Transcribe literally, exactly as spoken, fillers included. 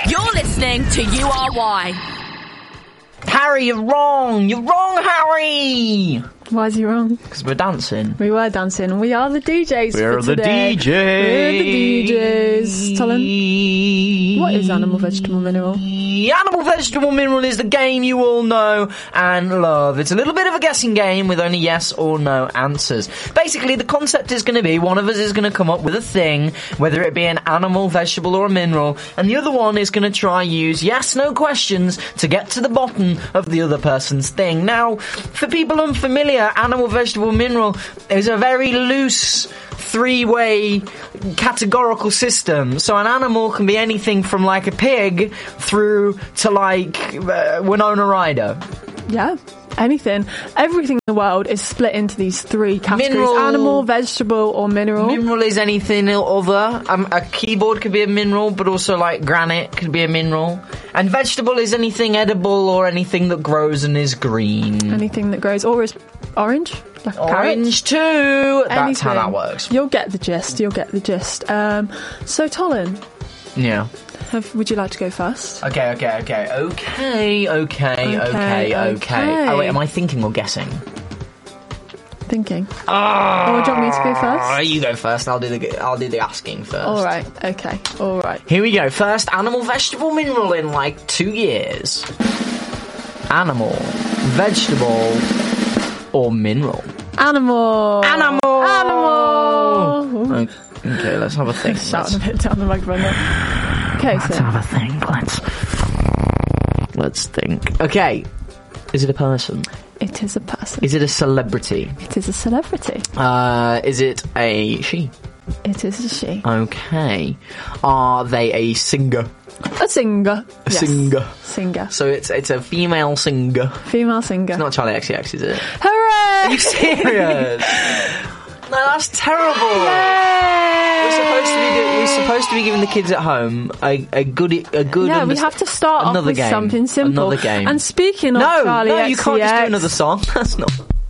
You're listening to U R Y. Harry, you're wrong. You're wrong, Harry. Why is he wrong? Because we're dancing. We were dancing. We are the D Js We're for the today. D Js. We're the D Js. Talon, what is animal, vegetable, mineral? Animal, vegetable, mineral is the game you all know and love. It's a little bit of a guessing game with only yes or no answers. Basically, the concept is going to be one of us is going to come up with a thing, whether it be an animal, vegetable, or a mineral, and the other one is going to try use yes-no questions to get to the bottom of the other person's thing. Now, for people unfamiliar, animal, vegetable, mineral is a very loose three-way categorical system. So an animal can be anything from like a pig through to like uh, Winona Ryder. Yeah, anything. Everything in the world is split into these three categories. Mineral. Animal, vegetable, or mineral. Mineral is anything other. Um, a keyboard could be a mineral, but also like granite could be a mineral. And vegetable is anything edible or anything that grows and is green. Anything that grows or is orange. Like a Orange too. carrot. That's Anything. how that works. You'll get the gist. You'll get the gist. Um, so, Talon, Yeah. have, would you like to go first? Okay, okay, okay. Okay, okay, okay, okay. okay. Oh, wait, am I thinking or guessing? Thinking. Oh, do you want me to go first? You go first. I'll do the I'll do the asking first. All right. Okay. All right. Here we go. First, animal, vegetable, mineral in like two years. Animal, vegetable, or mineral. Animal. Animal. Animal. Okay, okay, let's have a think. Shouting a bit down the microphone there. Okay, Let's so have a think. Let's let's think. Okay, is it a person? it is a person. Is it a celebrity? It is a celebrity. Uh, is it a she? It is a she. Okay. Are they a singer? A singer. A Yes. singer. Singer. So it's it's a female singer. Female singer. It's not Charlie X C X, is it? Hooray! Are you serious? No, that's terrible. Yay! We're supposed to be do- we're supposed to be giving the kids at home a a good a good. Yeah, we underst- have to start off another with game. something simple. Another game. And speaking of No, Charlie no, you can't just do X C X, another song. That's not.